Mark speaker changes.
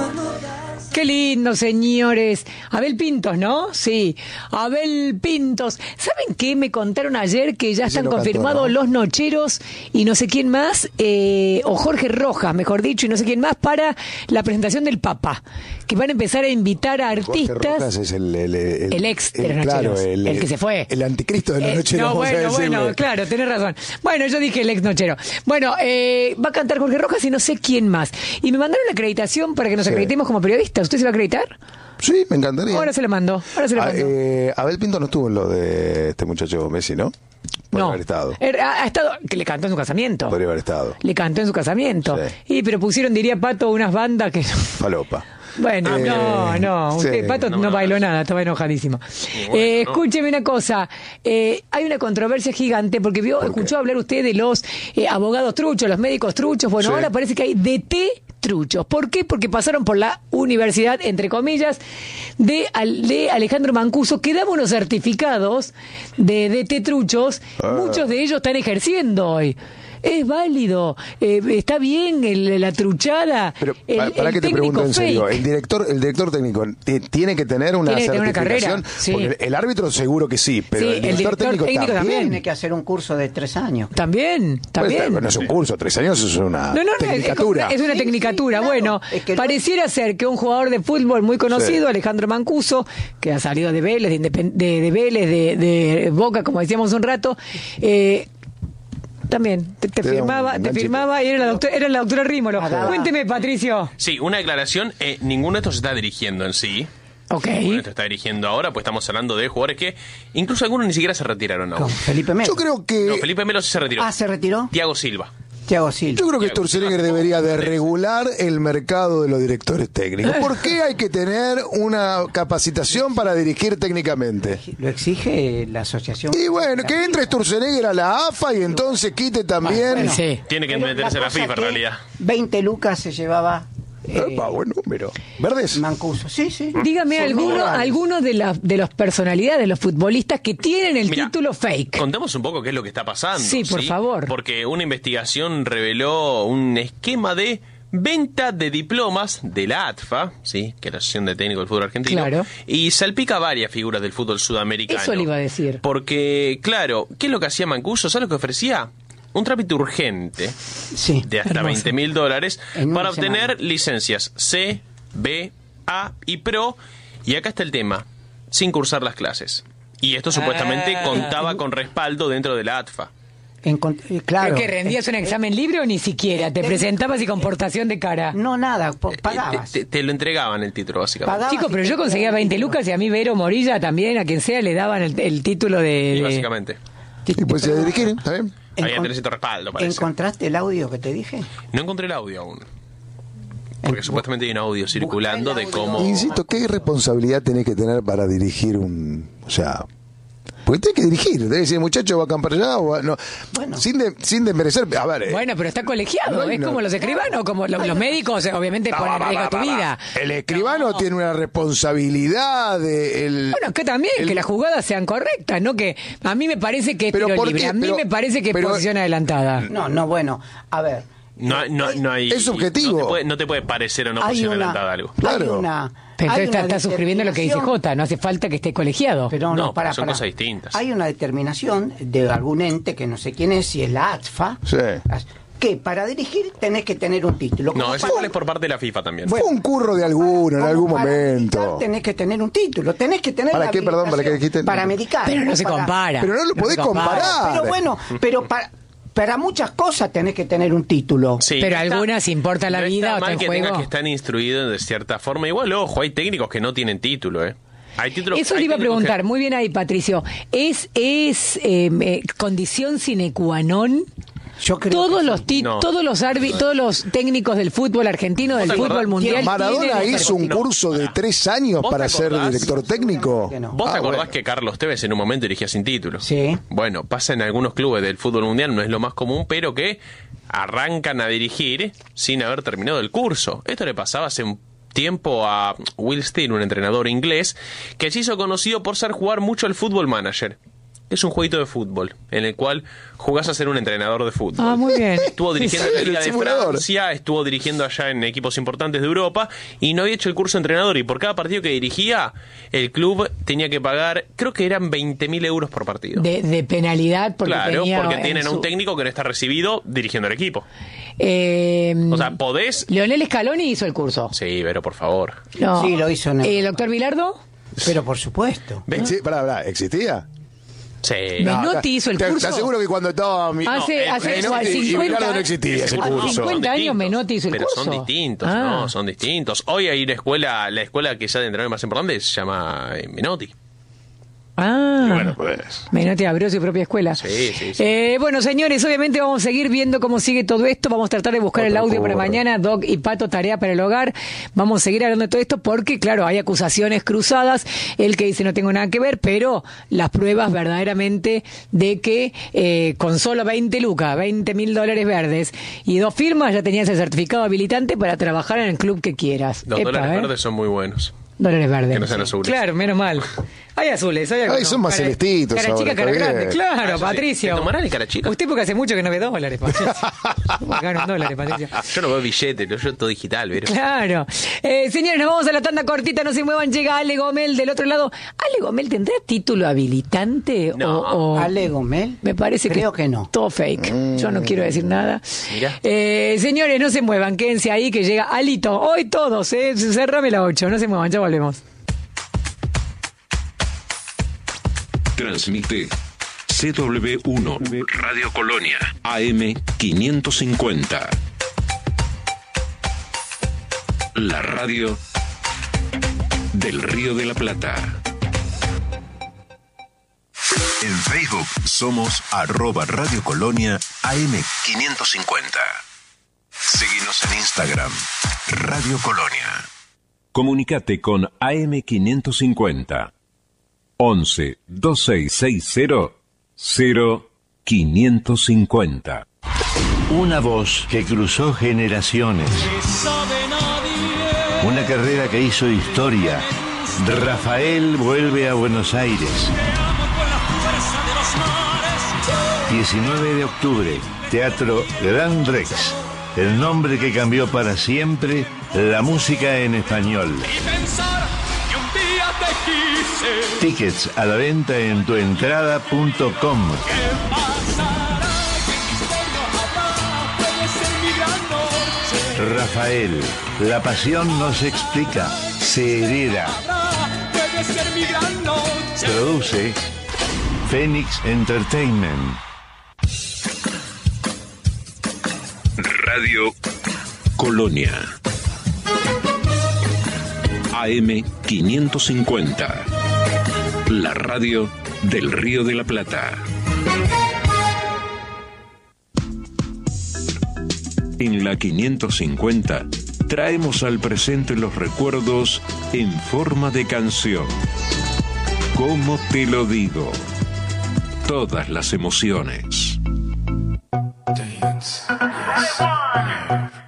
Speaker 1: Qué lindo, señores. Abel Pintos, ¿no? Sí, Abel Pintos. ¿Saben qué? Me contaron ayer que ya están confirmados los Nocheros y no sé quién más, o Jorge Rojas, mejor dicho, y no sé quién más, para la presentación del Papa. Que van a empezar a invitar a artistas.
Speaker 2: Jorge Rojas es el
Speaker 1: ex de los Nocheros, el que se fue.
Speaker 2: El anticristo de los Nocheros.
Speaker 1: No, bueno, claro, tenés razón. Bueno, yo dije el ex Nochero. Bueno, va a cantar Jorge Rojas y no sé quién más. Y me mandaron la acreditación para que nos acreditemos como periodistas. ¿Usted se va a acreditar?
Speaker 2: Sí, me encantaría.
Speaker 1: Ahora se la mando.
Speaker 2: Abel Pinto no estuvo en lo de este muchacho Messi, ¿no? Podría haber estado.
Speaker 1: Ha estado, que le cantó en su casamiento.
Speaker 2: Podría haber estado.
Speaker 1: Le cantó en su casamiento. Sí. Pero pusieron, diría Pato, unas bandas que...
Speaker 2: Falopa.
Speaker 1: Bueno, no. Usted, sí. Pato no bailó nada, estaba enojadísimo. Bueno, escúcheme una cosa. Hay una controversia gigante porque escuchó hablar usted de los abogados truchos, los médicos truchos. Bueno, ahora parece que hay DT truchos. ¿Por qué? Porque pasaron por la universidad, entre comillas, de Alejandro Mancuso, que daba unos certificados de DT truchos. Muchos de ellos están ejerciendo hoy. Es válido, está bien la truchada.
Speaker 2: Pero para que te pregunto en serio, el director técnico tiene que tener una certificación.
Speaker 1: Sí.
Speaker 2: Porque el árbitro seguro que sí, pero el director técnico también
Speaker 3: tiene que hacer un curso de 3 años.
Speaker 1: También.
Speaker 2: No es un curso, 3 años es una tecnicatura.
Speaker 1: Es una tecnicatura. Sí, bueno, pareciera ser que un jugador de fútbol muy conocido, Alejandro Mancuso, que ha salido de Vélez, de Vélez, de Boca, como decíamos un rato, también te firmaba y era la doctora Rímolo. Cuénteme, Patricio.
Speaker 4: Sí, una declaración. Ninguno de estos se está dirigiendo en sí. Ninguno de estos se está dirigiendo ahora, pues estamos hablando de jugadores que incluso algunos ni siquiera se retiraron aún.
Speaker 3: Felipe Melo.
Speaker 2: Yo creo que...
Speaker 4: No, Felipe Melo sí se retiró.
Speaker 3: ¿Se retiró?
Speaker 4: Thiago Silva.
Speaker 2: Yo creo que Sturzenegger debería de regular el mercado de los directores técnicos. ¿Por qué hay que tener una capacitación para dirigir técnicamente?
Speaker 3: Lo exige la asociación.
Speaker 2: Y bueno, que entre Sturzenegger a la AFA y entonces quite también...
Speaker 1: Bueno, sí.
Speaker 4: Tiene que meterse a la FIFA en realidad.
Speaker 3: 20 lucas se llevaba...
Speaker 2: buen número. ¿Verdes?
Speaker 3: Mancuso, sí.
Speaker 1: Dígame alguno de las personalidades de los futbolistas que tienen el título fake.
Speaker 4: Contamos un poco qué es lo que está pasando.
Speaker 1: Sí, por favor.
Speaker 4: Porque una investigación reveló un esquema de venta de diplomas de la ATFA, ¿sí? Que es la Asociación de Técnicos del Fútbol Argentino.
Speaker 1: Claro.
Speaker 4: Y salpica varias figuras del fútbol sudamericano.
Speaker 1: Eso le iba a decir.
Speaker 4: Porque, claro, ¿qué es lo que hacía Mancuso? ¿Sabes lo que ofrecía? Un trámite urgente de hasta $20,000 para obtener licencias C, B, A y Pro. Y acá está el tema, sin cursar las clases. Y esto supuestamente contaba con respaldo dentro de la ATFA.
Speaker 3: Claro.
Speaker 1: ¿Pero que rendías un examen libre o ni siquiera? ¿Te presentabas y con portación de cara?
Speaker 3: No, nada, pagabas.
Speaker 4: Te lo entregaban el título, básicamente.
Speaker 1: Chicos, pero yo conseguía 20 lucas y a mí Vero Morilla también, a quien sea, le daban el título de...
Speaker 4: Y básicamente.
Speaker 2: Y pues se dirigir, ¿está bien?
Speaker 4: Había necesito respaldo, parece.
Speaker 3: ¿Encontraste el audio que te dije?
Speaker 4: No encontré el audio aún. Porque supuestamente hay un audio circulando de cómo...
Speaker 2: Insisto, ¿qué responsabilidad tenés que tener para dirigir o sea... Porque tenés que dirigir, tenés que decir, muchacho, va a acampar allá o no. Bueno. Sin desmerecer, a ver...
Speaker 1: Bueno, pero está colegiado, es como los escribanos, como los médicos, obviamente ponen en riesgo tu vida.
Speaker 2: El escribano tiene una responsabilidad
Speaker 1: Bueno, que también, que las jugadas sean correctas, ¿no? Que a mí me parece que es tiro libre, a mí me parece que es posición adelantada.
Speaker 3: No, bueno, a ver...
Speaker 4: No hay...
Speaker 2: Es subjetivo.
Speaker 4: No te puede parecer o no posición adelantada algo.
Speaker 2: Claro.
Speaker 1: Pero está suscribiendo lo que dice Jota, no hace falta que esté colegiado.
Speaker 3: Pero
Speaker 4: son cosas distintas.
Speaker 3: Hay una determinación de algún ente que no sé quién es, si es la ATFA, que para dirigir tenés que tener un título.
Speaker 4: No, eso es por parte de la FIFA también.
Speaker 2: Fue un curro de alguno en algún momento.
Speaker 3: Tenés que tener un título, tenés que tener...
Speaker 2: ¿Para qué, perdón? ¿Para qué dijiste?
Speaker 3: Para medicar.
Speaker 1: Pero no se compara.
Speaker 2: Pero no lo podés comparar.
Speaker 3: Pero bueno, para muchas cosas tenés que tener un título.
Speaker 4: Sí,
Speaker 1: pero algunas importa la vida o está en
Speaker 4: que
Speaker 1: juego.
Speaker 4: Tengas que estar instruidos de cierta forma. Igual, ojo, hay técnicos que no tienen título, Hay títulos,
Speaker 1: eso le iba a preguntar, muy bien ahí, Patricio. ¿Es condición sine qua non?
Speaker 3: Yo creo
Speaker 1: todos los técnicos del fútbol argentino, del fútbol mundial.
Speaker 2: Maradona hizo un curso de 3 años para ser director técnico.
Speaker 4: ¿Vos te acordás que Carlos Tevez en un momento dirigía sin título?
Speaker 3: Sí.
Speaker 4: Bueno, pasa en algunos clubes del fútbol mundial, no es lo más común, pero que arrancan a dirigir sin haber terminado el curso. Esto le pasaba hace un tiempo a Will Steele, un entrenador inglés, que se hizo conocido por saber jugar mucho al Football Manager. es un jueguito de fútbol, en el cual jugás a ser un entrenador de fútbol.
Speaker 1: Ah, muy bien.
Speaker 4: Estuvo dirigiendo la Liga de Francia, estuvo dirigiendo allá en equipos importantes de Europa, y no había hecho el curso de entrenador, y por cada partido que dirigía, el club tenía que pagar, creo que eran 20.000 euros por partido.
Speaker 1: De penalidad, porque
Speaker 4: porque tienen a un técnico que no está recibido dirigiendo el equipo. O sea, podés...
Speaker 1: Lionel Scaloni hizo el curso.
Speaker 4: Sí, pero por favor.
Speaker 1: No.
Speaker 3: Sí, lo hizo.
Speaker 1: ¿El doctor Bilardo?
Speaker 3: Pero por supuesto.
Speaker 2: Sí, pará, ¿existía?
Speaker 4: Sí.
Speaker 1: Menotti hizo el curso.
Speaker 2: Te aseguro que cuando estaba
Speaker 1: hace 50
Speaker 2: y Bilardo no existía ese curso.
Speaker 1: 50 años Menotti hizo el curso.
Speaker 4: Pero son distintos, ¿no? Son distintos. Hoy hay una escuela, la escuela que ya de entrenador más importante se llama Menotti.
Speaker 2: Bueno, pues.
Speaker 1: Menotti abrió su propia escuela.
Speaker 4: Sí.
Speaker 1: Bueno, señores, obviamente vamos a seguir viendo cómo sigue todo esto. Vamos a tratar de buscar el audio para mañana. Doc y Pato, tarea para el hogar. Vamos a seguir hablando de todo esto porque, claro, hay acusaciones cruzadas. El que dice no tengo nada que ver, pero las pruebas verdaderamente de que con solo 20 lucas, $20.000 verdes y 2 firmas ya tenías el certificado habilitante para trabajar en el club que quieras.
Speaker 4: Los dólares verdes son muy buenos.
Speaker 1: Dólares verdes.
Speaker 4: Que no sean azules.
Speaker 1: Claro, menos mal. Hay azules, hay algunos.
Speaker 2: Son más celestitos.
Speaker 1: Cara chica, cara grande. Claro, Patricio.
Speaker 4: ¿Te tomarán el cara chica?
Speaker 1: Usted porque hace mucho que no ve dólares, Patricio. Gana $1, Patricio.
Speaker 4: Yo no veo billetes, yo veo todo digital, ¿verdad?
Speaker 1: Claro. Señores, nos vamos a la tanda cortita, no se muevan, llega Ale Gomel del otro lado. ¿Ale Gomel tendrá título habilitante?
Speaker 3: No. ¿Ale Gomel?
Speaker 1: Me parece
Speaker 3: Creo que no.
Speaker 1: Todo fake. Yo no quiero decir nada.
Speaker 4: Mira.
Speaker 1: Señores, no se muevan, quédense ahí que llega Alito. Hoy todos, cerrame la 8, no se muevan, ya volvemos.
Speaker 5: Transmite CW1 Radio Colonia AM 550. La radio del Río de la Plata.
Speaker 6: En Facebook somos @Radio Colonia AM 550. Síguenos en Instagram, Radio Colonia.
Speaker 5: Comunicate con AM 550. 11 2660 0550.
Speaker 7: Una voz que cruzó generaciones. Una carrera que hizo historia. Rafael vuelve a Buenos Aires. 19 de octubre, Teatro Gran Rex. El nombre que cambió para siempre la música en español. Tickets a la venta en tuentrada.com. Rafael, la pasión no se explica, se hereda. Produce Phoenix Entertainment.
Speaker 5: Radio Colonia AM 550. La radio del Río de la Plata. En la 550 traemos al presente los recuerdos en forma de canción. ¿Cómo te lo digo? Todas las emociones.